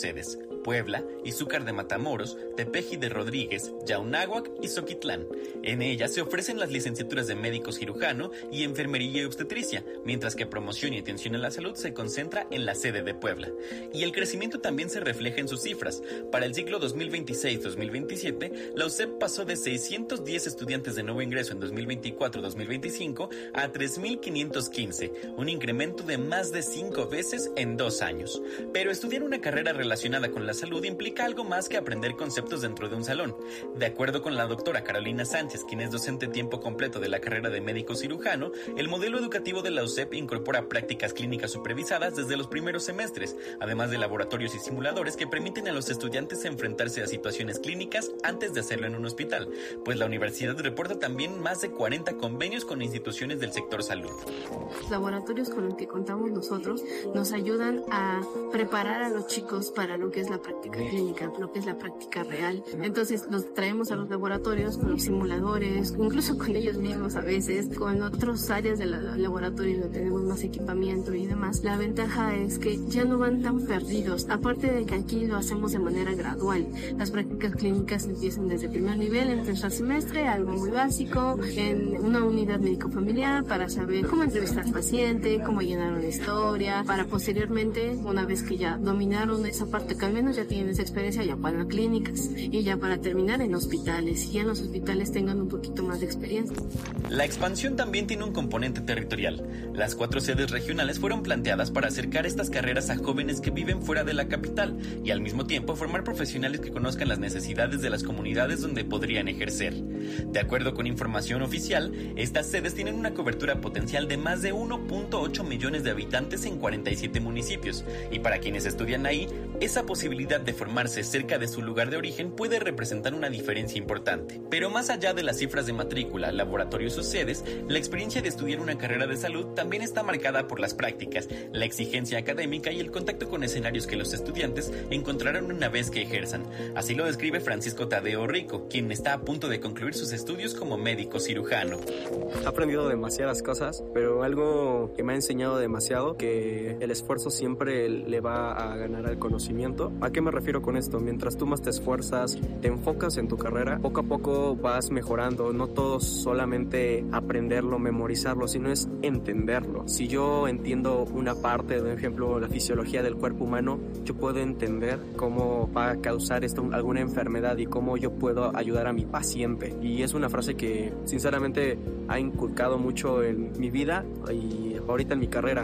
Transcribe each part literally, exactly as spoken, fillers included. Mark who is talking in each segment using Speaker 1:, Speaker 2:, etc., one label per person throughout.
Speaker 1: sedes: Puebla, Izúcar de Matamoros, Tepeji de Rodríguez, Yaunáhuac y Zoquitlán. En ellas se ofrecen las licenciaturas de médicos cirujano y enfermería y obstetricia, mientras que promoción y atención a la salud se concentra en la sede de Puebla. Y el crecimiento también se refleja en sus cifras. Para el ciclo dos mil veintiséis dos mil veintisiete, la U C E P pasó de seiscientos diez estudiantes de nuevo ingreso en dos mil veinticuatro dos mil veinticinco a tres mil quinientos quince, un incremento de más de cinco veces en dos años. Pero estudiar una carrera relacionada con la salud implica algo más que aprender conceptos dentro de un salón. De acuerdo con la doctora Carolina Sánchez, quien es docente tiempo completo de la carrera de médico cirujano, el modelo educativo de la U C E P incorpora prácticas clínicas supervisadas desde los primeros semestres, además de laboratorios y simuladores que permiten a los estudiantes enfrentarse a situaciones clínicas antes de hacerlo en un hospital, pues la universidad reporta también más de cuarenta convenios con instituciones del sector salud.
Speaker 2: Los laboratorios con los que contamos nosotros nos ayudan a preparar a los chicos para lo que es la práctica clínica, lo que es la práctica real. Entonces los traemos a los laboratorios con los simuladores, incluso con ellos mismos a veces, con otras áreas del laboratorio donde tenemos más equipamiento y demás. La ventaja es que ya no van tan perdidos, aparte de que aquí lo hacemos de manera gradual. Las prácticas clínicas empiezan desde el primer nivel, en tercer semestre, algo muy básico, en una unidad médico-familiar para saber cómo entrevistar al paciente, cómo llenar una historia, para posteriormente, una vez que ya dominaron esa parte, que al menos ya tienen esa experiencia, ya van a clínicas y ya para terminar en hospitales, y ya en los hospitales tengan un poquito más de experiencia.
Speaker 1: La expansión también tiene un componente territorial. Las cuatro sedes regionales fueron planteadas para acercar estas carreras a jóvenes que viven fuera de la capital y al mismo tiempo formar profesionales que conozcan las necesidades de las comunidades donde podrían ejercer. De acuerdo con información oficial, estas sedes tienen una cobertura potencial de más de uno punto ocho millones de habitantes en cuarenta y siete municipios, y para quienes estudian ahí, esa posibilidad de formarse cerca de su lugar de origen puede representar una diferencia importante. Pero más allá de las cifras de matrícula, laboratorios o sedes, la experiencia de estudiar una carrera de salud también está marcada por las prácticas, la exigencia académica y el contacto con escenarios que los estudiantes encontrarán una vez que ejerzan. Así lo describe Francisco Tadeo Rico, quien está a punto de concluir sus estudios como médico cirujano.
Speaker 3: He aprendido demasiadas cosas, pero algo que me ha enseñado demasiado, que el esfuerzo siempre le va a ganar al conocimiento. ¿A qué me refiero con esto? Mientras tú más te esfuerzas, te enfocas en tu carrera, poco a poco vas mejorando. No todo solamente aprenderlo, memorizarlo, sino es entenderlo. Si yo entiendo una parte, por ejemplo, la fisiología del cuerpo humano, yo puedo entender cómo va a causar esto alguna enfermedad y cómo yo puedo ayudar a mi paciente. Y es una frase que sinceramente ha inculcado mucho en mi vida y ahorita en mi carrera.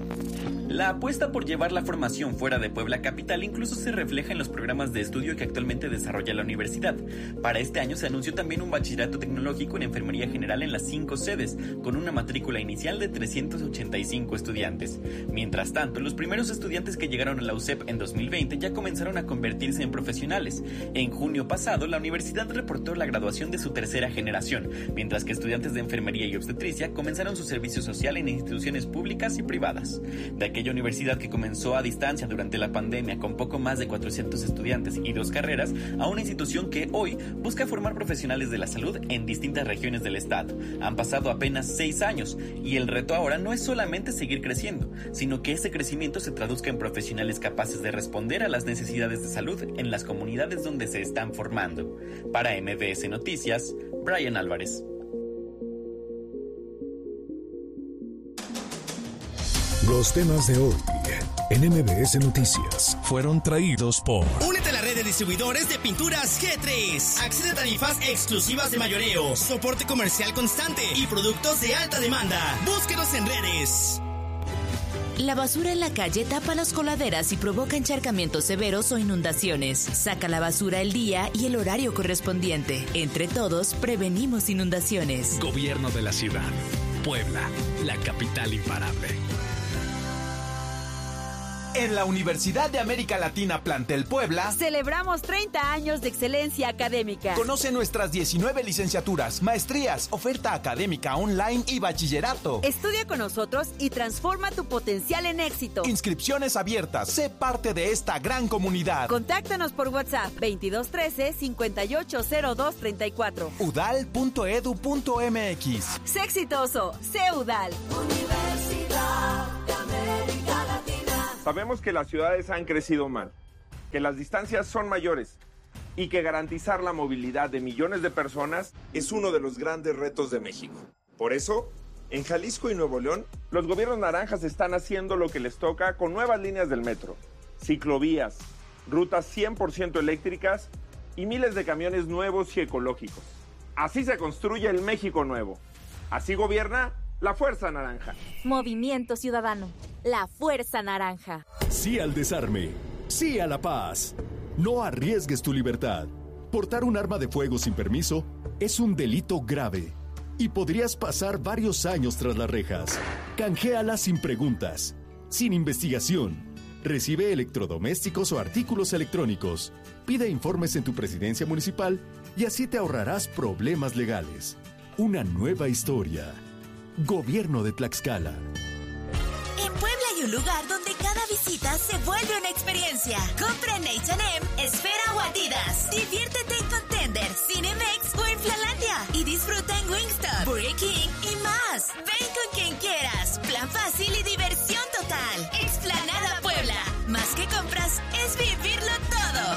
Speaker 1: La apuesta por llevar la formación fuera de Puebla capital incluso se refleja en los programas de estudio que actualmente desarrolla la universidad. Para este año se anunció también un bachillerato tecnológico en enfermería general en las cinco sedes, con una matrícula inicial de trescientos ochenta y cinco estudiantes. Mientras tanto, los primeros estudiantes que llegaron a la U C E P en dos mil veinte ya comenzaron a convertirse en profesionales. En junio pasado, la universidad reportó la graduación de su tercera generación, mientras que estudiantes de enfermería y obstetricia comenzaron su servicio social en instituciones públicas y privadas. De aquella universidad que comenzó a distancia durante la pandemia con poco más de cuatrocientos estudiantes y dos carreras, a una institución que hoy busca formar profesionales de la salud en distintas regiones del estado. Han pasado apenas seis años y el reto ahora no es solamente seguir creciendo, sino que ese crecimiento se traduzca en profesionales capaces de responder a las necesidades de salud en las comunidades donde se están formando. Para M B S Noticias, Brian Álvarez.
Speaker 4: Los temas de hoy en M B S Noticias fueron traídos por...
Speaker 5: Únete a la red de distribuidores de pinturas G tres. Accede a tarifas exclusivas de mayoreo, soporte comercial constante y productos de alta demanda. Búsquenos en redes.
Speaker 6: La basura en la calle tapa las coladeras y provoca encharcamientos severos o inundaciones. Saca la basura el día y el horario correspondiente. Entre todos, prevenimos inundaciones.
Speaker 7: Gobierno de la ciudad. Puebla, la capital imparable.
Speaker 8: En la Universidad de América Latina Plantel Puebla
Speaker 9: celebramos treinta años de excelencia académica.
Speaker 8: Conoce nuestras diecinueve licenciaturas, maestrías, oferta académica online y bachillerato.
Speaker 9: Estudia con nosotros y transforma tu potencial en éxito.
Speaker 8: Inscripciones abiertas. Sé parte de esta gran comunidad.
Speaker 9: Contáctanos por WhatsApp veintidós trece cincuenta y ocho cero dos treinta y cuatro.
Speaker 8: udal punto edu punto mx.
Speaker 9: Sé exitoso, sé UDAL.
Speaker 10: Universidad de América Latina.
Speaker 11: Sabemos que las ciudades han crecido mal.
Speaker 10: que las distancias son mayores y que garantizar la movilidad de millones de personas es uno de los grandes retos de México. Por eso, en Jalisco y Nuevo León, los gobiernos naranjas están haciendo lo que les toca con nuevas líneas del metro, ciclovías, rutas cien por ciento eléctricas y miles de camiones nuevos y ecológicos. Así se construye el México nuevo. Así gobierna la Fuerza Naranja.
Speaker 9: Movimiento Ciudadano, la Fuerza Naranja.
Speaker 11: Sí al desarme, sí a la paz. No arriesgues tu libertad. Portar un arma de fuego sin permiso es un delito grave y podrías pasar varios años tras las rejas. Canjéala sin preguntas, sin investigación. Recibe electrodomésticos o artículos electrónicos. Pide informes en tu presidencia municipal y así te ahorrarás problemas legales. Una nueva historia. Gobierno de Tlaxcala.
Speaker 6: En Puebla hay un lugar donde cada visita se vuelve una experiencia. Compra en H and M, Esfera o Adidas. Diviértete en Contender, Cinemex o en Flalandia. Y disfruta en Wingstop, Burger King y más. Ven con quien quieras. Plan fácil y diversión total. Explanada Puebla. Más que compras, es vivirlo todo.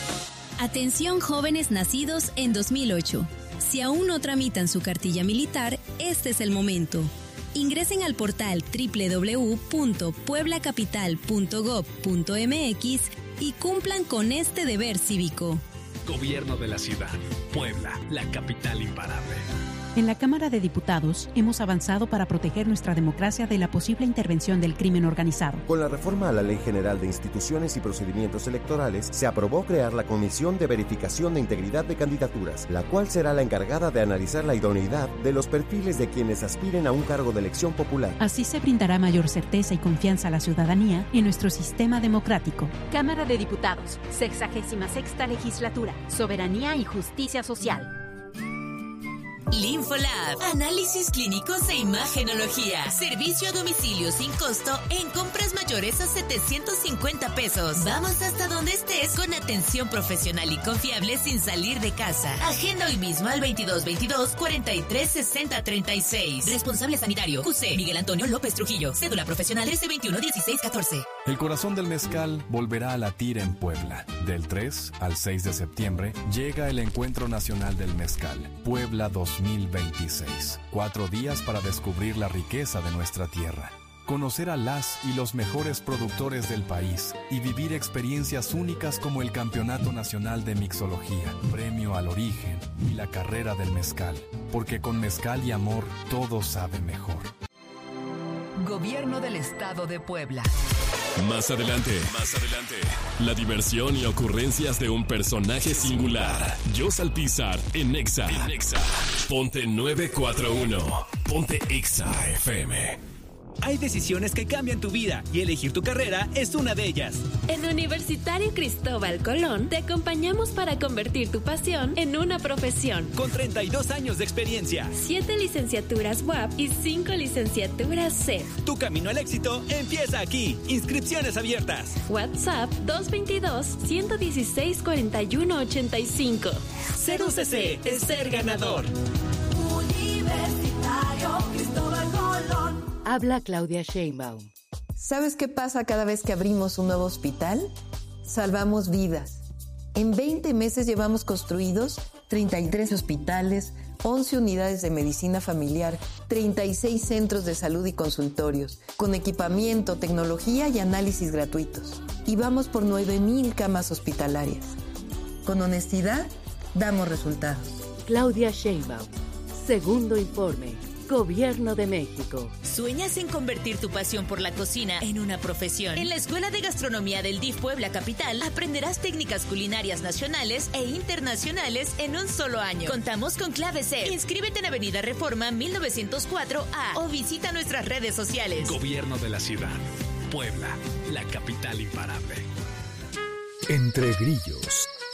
Speaker 12: Atención jóvenes nacidos en dos mil ocho. Si aún no tramitan su cartilla militar, este es el momento. Ingresen al portal doble u doble u doble u punto puebla capital punto gob punto m x y cumplan con este deber cívico.
Speaker 7: Gobierno de la ciudad. Puebla, la capital imparable.
Speaker 13: En la Cámara de Diputados hemos avanzado para proteger nuestra democracia de la posible intervención del crimen organizado.
Speaker 14: Con la reforma a la Ley General de Instituciones y Procedimientos Electorales, se aprobó crear la Comisión de Verificación de Integridad de Candidaturas, la cual será la encargada de analizar la idoneidad de los perfiles de quienes aspiren a un cargo de elección popular.
Speaker 13: Así se brindará mayor certeza y confianza a la ciudadanía en nuestro sistema democrático.
Speaker 15: Cámara de Diputados, sexagésima sexta legislatura, Soberanía y Justicia Social.
Speaker 6: Linfolab, análisis clínicos e imagenología. Servicio a domicilio sin costo en compras mayores a setecientos cincuenta pesos. Vamos hasta donde estés con atención profesional y confiable sin salir de casa. Agenda hoy mismo al veintidós veintidós cuarenta y tres sesenta treinta y seis. Responsable sanitario Q C Miguel Antonio López Trujillo. Cédula profesional trece veintiuno dieciséis catorce.
Speaker 16: El corazón del mezcal volverá a latir en Puebla. Del tres al seis de septiembre llega el Encuentro Nacional del Mezcal, Puebla dos mil veintiséis. Cuatro días para descubrir la riqueza de nuestra tierra, conocer a las y los mejores productores del país y vivir experiencias únicas como el Campeonato Nacional de Mixología, Premio al Origen y la Carrera del Mezcal. Porque con mezcal y amor todo sabe mejor.
Speaker 6: Gobierno del Estado de Puebla.
Speaker 17: Más adelante, más adelante, la diversión y ocurrencias de un personaje singular. Jos Alpizar en Exa. En Exa. Ponte nueve cuatro uno. Ponte Exa F M.
Speaker 18: Hay decisiones que cambian tu vida y elegir tu carrera es una de ellas.
Speaker 19: En Universitario Cristóbal Colón te acompañamos para convertir tu pasión en una profesión.
Speaker 18: Con treinta y dos años de experiencia,
Speaker 19: siete licenciaturas U A P y cinco licenciaturas C E F.
Speaker 18: Tu camino al éxito empieza aquí. Inscripciones abiertas.
Speaker 19: WhatsApp dos veintidós, ciento dieciséis, cuarenta y uno, ochenta y cinco.
Speaker 18: Ser U C C es ser ganador.
Speaker 20: Universitario Cristóbal Colón.
Speaker 21: Habla Claudia Sheinbaum.
Speaker 22: ¿Sabes qué pasa cada vez que abrimos un nuevo hospital? Salvamos vidas. En veinte meses llevamos construidos treinta y tres hospitales, once unidades de medicina familiar, treinta y seis centros de salud y consultorios, con equipamiento, tecnología y análisis gratuitos. Y vamos por nueve mil camas hospitalarias. Con honestidad, damos resultados.
Speaker 21: Claudia Sheinbaum. Segundo informe. Gobierno de México.
Speaker 6: ¿Sueñas en convertir tu pasión por la cocina en una profesión? En la Escuela de Gastronomía del D I F Puebla Capital aprenderás técnicas culinarias nacionales e internacionales en un solo año. Contamos con clave C. Inscríbete en Avenida Reforma mil novecientos cuatro A o visita nuestras redes sociales.
Speaker 7: Gobierno de la ciudad. Puebla, la capital imparable.
Speaker 4: Entre grillos.